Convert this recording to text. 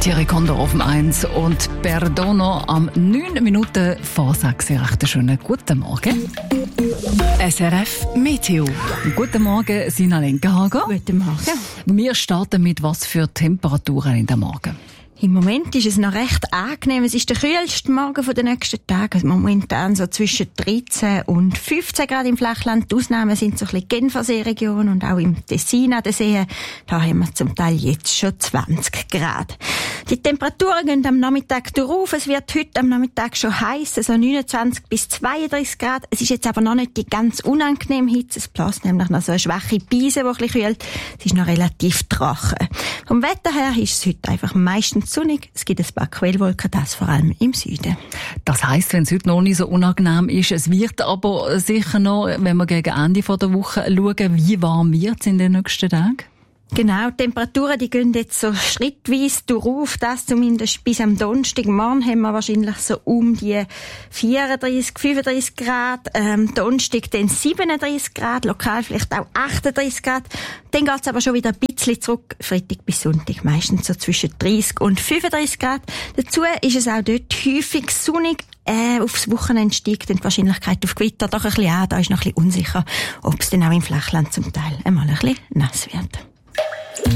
Thierry Condor auf dem 1 und Perdono am 9 Minuten vor 6. Recht schönen guten Morgen. SRF Meteo. Guten Morgen, Sina Lenkenhager. Guten Morgen. Wir starten mit was für Temperaturen in der Morgen. Im Moment ist es noch recht angenehm. Es ist der kühlste Morgen der nächsten Tage. Momentan so zwischen 13 und 15 Grad im Flachland. Die Ausnahmen sind so ein bisschen Genfersee-Region und auch im Tessin an den Seen. Da haben wir zum Teil jetzt schon 20 Grad. Die Temperaturen gehen am Nachmittag rauf. Es wird heute am Nachmittag schon heiß, also 29 bis 32 Grad. Es ist jetzt aber noch nicht die ganz unangenehme Hitze. Es bläst nämlich noch so eine schwache Brise, die ein bisschen kühlt. Es ist noch relativ trocken. Vom Wetter her ist es heute einfach meistens sonnig. Es gibt ein paar Quellwolken, das vor allem im Süden. Das heisst, wenn es heute noch nicht so unangenehm ist, es wird aber sicher noch, wenn wir gegen Ende der Woche schauen, wie warm wird es in den nächsten Tagen? Genau, die Temperaturen, die gehen jetzt so schrittweise durch, das zumindest bis am Donnerstag. Morgen haben wir wahrscheinlich so um die 34, 35 Grad, Donnerstag dann 37 Grad, lokal vielleicht auch 38 Grad. Dann geht's aber schon wieder ein bisschen zurück, Freitag bis Sonntag, meistens so zwischen 30 und 35 Grad. Dazu ist es auch dort häufig sonnig. Aufs Wochenende steigt dann die Wahrscheinlichkeit auf Gewitter doch ein bisschen an. Da ist noch ein bisschen unsicher, ob es dann auch im Flachland zum Teil einmal ein bisschen nass wird.